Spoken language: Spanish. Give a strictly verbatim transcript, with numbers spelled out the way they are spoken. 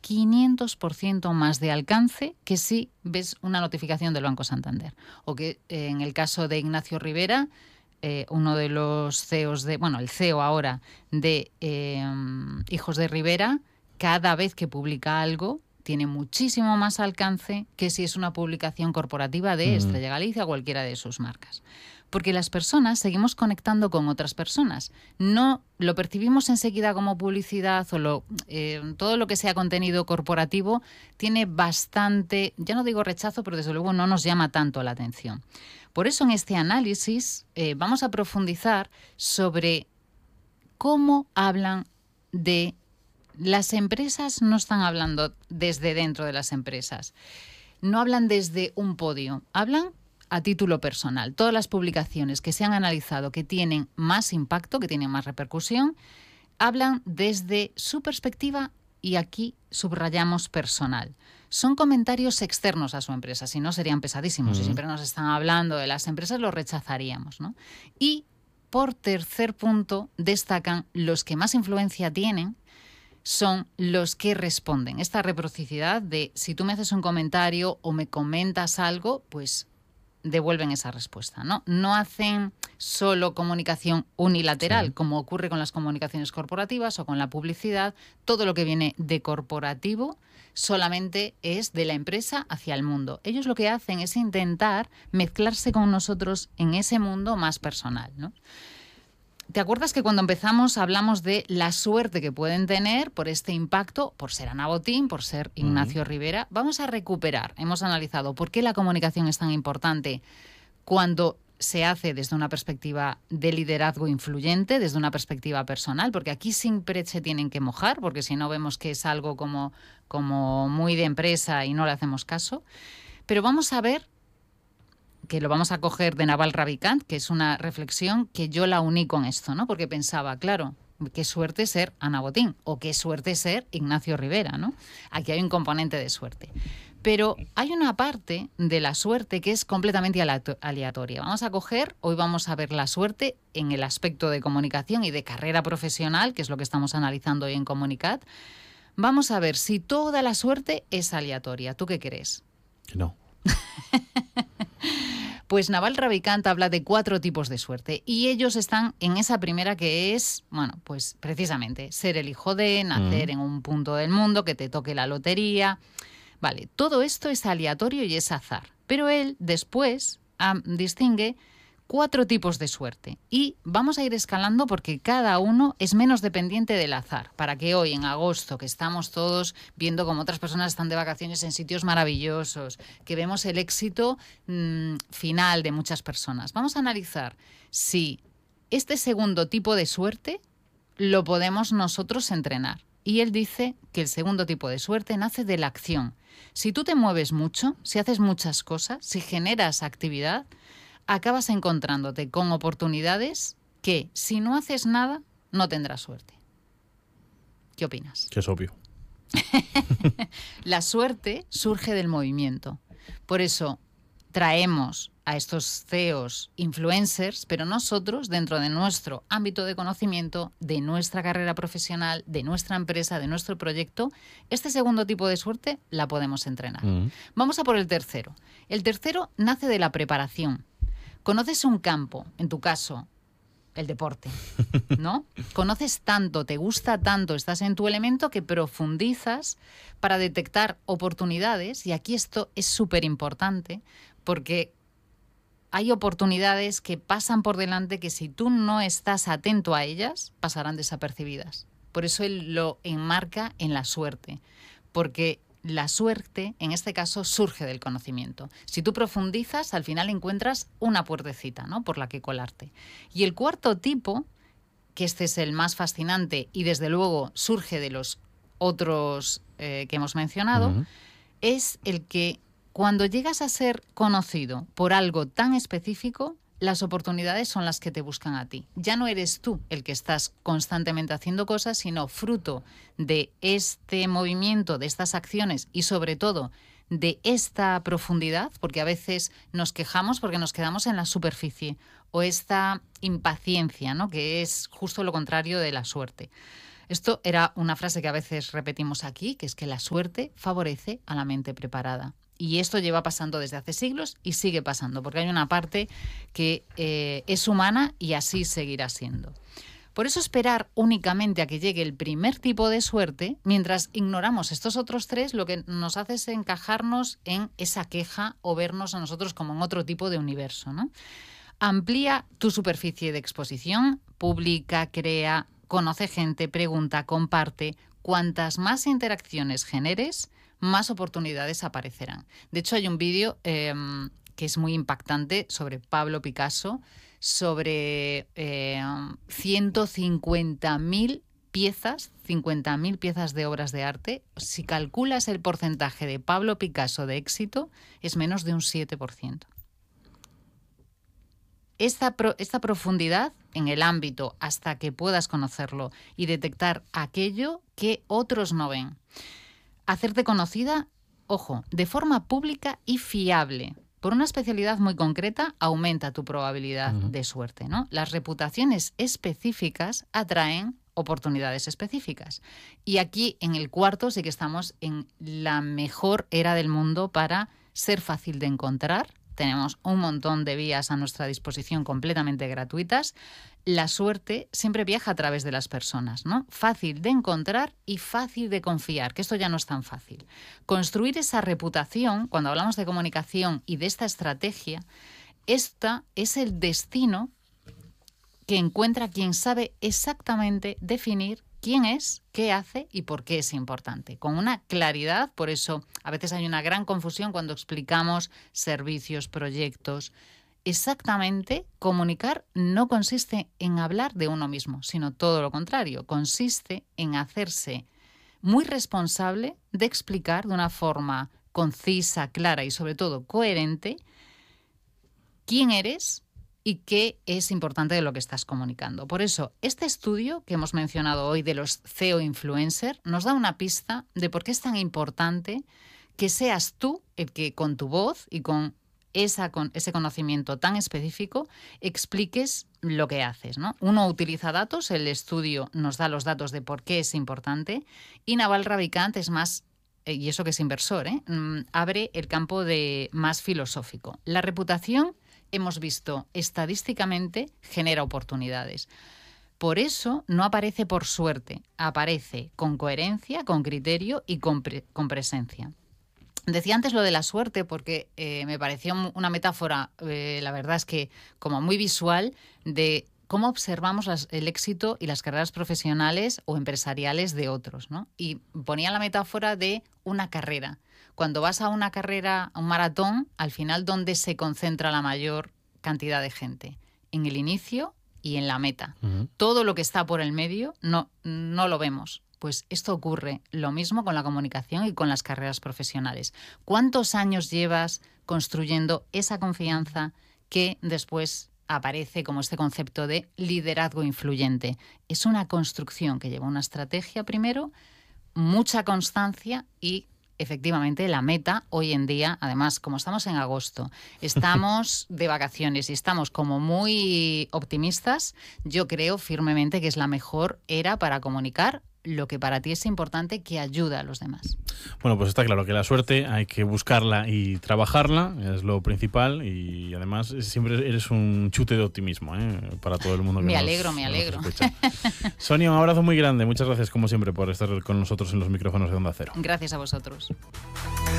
quinientos por ciento más de alcance que si ves una notificación del Banco Santander. O que eh, en el caso de Ignacio Rivera, eh, uno de los C E Os de, bueno, el C E O ahora de eh, Hijos de Rivera, cada vez que publica algo tiene muchísimo más alcance que si es una publicación corporativa de Estrella Galicia o cualquiera de sus marcas. Porque las personas seguimos conectando con otras personas. No lo percibimos enseguida como publicidad o lo, eh, todo lo que sea contenido corporativo tiene bastante, ya no digo rechazo, pero desde luego no nos llama tanto la atención. Por eso en este análisis eh, vamos a profundizar sobre cómo hablan de... Las empresas no están hablando desde dentro de las empresas. No hablan desde un podio, hablan a título personal. Todas las publicaciones que se han analizado que tienen más impacto, que tienen más repercusión, hablan desde su perspectiva y aquí subrayamos personal. Son comentarios externos a su empresa, si no serían pesadísimos. Uh-huh. Si siempre nos están hablando de las empresas, los rechazaríamos, ¿no? Y por tercer punto destacan los que más influencia tienen, son los que responden. Esta reciprocidad de si tú me haces un comentario o me comentas algo, pues devuelven esa respuesta, ¿no? No hacen solo comunicación unilateral, sí, como ocurre con las comunicaciones corporativas o con la publicidad. Todo lo que viene de corporativo solamente es de la empresa hacia el mundo. Ellos lo que hacen es intentar mezclarse con nosotros en ese mundo más personal, ¿no? ¿Te acuerdas que cuando empezamos hablamos de la suerte que pueden tener por este impacto, por ser Ana Botín, por ser Ignacio uh-huh. Rivera? Vamos a recuperar, hemos analizado por qué la comunicación es tan importante cuando se hace desde una perspectiva de liderazgo influyente, desde una perspectiva personal, porque aquí siempre se tienen que mojar, porque si no vemos que es algo como, como muy de empresa y no le hacemos caso. Pero vamos a ver, que lo vamos a coger de Naval Ravikant, que es una reflexión que yo la uní con esto, ¿no? Porque pensaba, claro, qué suerte ser Ana Botín o qué suerte ser Ignacio Rivera, ¿no? Aquí hay un componente de suerte. Pero hay una parte de la suerte que es completamente aleatoria. Vamos a coger, hoy vamos a ver la suerte en el aspecto de comunicación y de carrera profesional, que es lo que estamos analizando hoy en Comunicat. Vamos a ver si toda la suerte es aleatoria. ¿Tú qué crees? No. Pues Naval Ravikant habla de cuatro tipos de suerte y ellos están en esa primera que es, bueno, pues precisamente ser el hijo de, nacer mm. en un punto del mundo, que te toque la lotería. Vale, todo esto es aleatorio y es azar, pero él después um, distingue cuatro tipos de suerte y vamos a ir escalando porque cada uno es menos dependiente del azar, para que hoy en agosto, que estamos todos viendo cómo otras personas están de vacaciones en sitios maravillosos, que vemos el éxito mmm, final de muchas personas, vamos a analizar si este segundo tipo de suerte lo podemos nosotros entrenar. Y él dice que el segundo tipo de suerte nace de la acción. Si tú te mueves mucho, si haces muchas cosas, si generas actividad, acabas encontrándote con oportunidades que, si no haces nada, no tendrás suerte. ¿Qué opinas? Que es obvio. La suerte surge del movimiento. Por eso traemos a estos C E Os influencers, pero nosotros, dentro de nuestro ámbito de conocimiento, de nuestra carrera profesional, de nuestra empresa, de nuestro proyecto, este segundo tipo de suerte la podemos entrenar. Uh-huh. Vamos a por el tercero. El tercero nace de la preparación. Conoces un campo, en tu caso, el deporte, ¿no? Conoces tanto, te gusta tanto, estás en tu elemento que profundizas para detectar oportunidades, y aquí esto es súper importante porque hay oportunidades que pasan por delante que si tú no estás atento a ellas, pasarán desapercibidas. Por eso él lo enmarca en la suerte, porque la suerte, en este caso, surge del conocimiento. Si tú profundizas, al final encuentras una puertecita, ¿no?, por la que colarte. Y el cuarto tipo, que este es el más fascinante y desde luego surge de los otros eh, que hemos mencionado, uh-huh. es el que cuando llegas a ser conocido por algo tan específico, las oportunidades son las que te buscan a ti. Ya no eres tú el que estás constantemente haciendo cosas, sino fruto de este movimiento, de estas acciones y sobre todo de esta profundidad, porque a veces nos quejamos porque nos quedamos en la superficie, o esta impaciencia, ¿no?, que es justo lo contrario de la suerte. Esto era una frase que a veces repetimos aquí, que es que la suerte favorece a la mente preparada. Y esto lleva pasando desde hace siglos y sigue pasando, porque hay una parte que eh, es humana y así seguirá siendo. Por eso esperar únicamente a que llegue el primer tipo de suerte, mientras ignoramos estos otros tres, lo que nos hace es encajarnos en esa queja o vernos a nosotros como en otro tipo de universo, ¿no? Amplía tu superficie de exposición, publica, crea, conoce gente, pregunta, comparte. Cuantas más interacciones generes, más oportunidades aparecerán. De hecho, hay un vídeo eh, que es muy impactante sobre Pablo Picasso, sobre eh, ciento cincuenta mil piezas, cincuenta mil piezas de obras de arte. Si calculas el porcentaje de Pablo Picasso de éxito, es menos de un siete por ciento. Esta, pro, esta profundidad en el ámbito hasta que puedas conocerlo y detectar aquello que otros no ven. Hacerte conocida, ojo, de forma pública y fiable. Por una especialidad muy concreta aumenta tu probabilidad uh-huh. de suerte, ¿no? Las reputaciones específicas atraen oportunidades específicas. Y aquí, en el cuarto, sí que estamos en la mejor era del mundo para ser fácil de encontrar. Tenemos un montón de vías a nuestra disposición completamente gratuitas. La suerte siempre viaja a través de las personas, ¿no? Fácil de encontrar y fácil de confiar, que esto ya no es tan fácil. Construir esa reputación, cuando hablamos de comunicación y de esta estrategia, esta es el destino que encuentra quien sabe exactamente definir quién es, qué hace y por qué es importante. Con una claridad, por eso a veces hay una gran confusión cuando explicamos servicios, proyectos. Exactamente, comunicar no consiste en hablar de uno mismo, sino todo lo contrario. Consiste en hacerse muy responsable de explicar de una forma concisa, clara y sobre todo coherente quién eres y qué es importante de lo que estás comunicando. Por eso, este estudio que hemos mencionado hoy de los C E O influencer nos da una pista de por qué es tan importante que seas tú el que con tu voz y con, esa, con ese conocimiento tan específico expliques lo que haces, ¿no? Uno utiliza datos, el estudio nos da los datos de por qué es importante y Naval Ravikant es más, y eso que es inversor, ¿eh? abre el campo de más filosófico. La reputación, hemos visto estadísticamente, genera oportunidades. Por eso no aparece por suerte, aparece con coherencia, con criterio y con, pre con presencia. Decía antes lo de la suerte porque eh, me pareció una metáfora, eh, la verdad es que como muy visual, de cómo observamos las, el éxito y las carreras profesionales o empresariales de otros, ¿no? Y ponía la metáfora de una carrera. Cuando vas a una carrera, a un maratón, al final, ¿dónde se concentra la mayor cantidad de gente? En el inicio y en la meta. Uh-huh. Todo lo que está por el medio no, no lo vemos. Pues esto ocurre lo mismo con la comunicación y con las carreras profesionales. ¿Cuántos años llevas construyendo esa confianza que después aparece como este concepto de liderazgo influyente? Es una construcción que lleva una estrategia primero, mucha constancia y efectivamente la meta hoy en día, además como estamos en agosto, estamos de vacaciones y estamos como muy optimistas, yo creo firmemente que es la mejor era para comunicar lo que para ti es importante, que ayuda a los demás. Bueno, pues está claro que la suerte hay que buscarla y trabajarla, es lo principal, y además siempre eres un chute de optimismo, ¿eh? Para todo el mundo que me nos, alegro, me alegro. Nos escucha. Sonia, un abrazo muy grande, muchas gracias como siempre por estar con nosotros en los micrófonos de Onda Cero. Gracias a vosotros.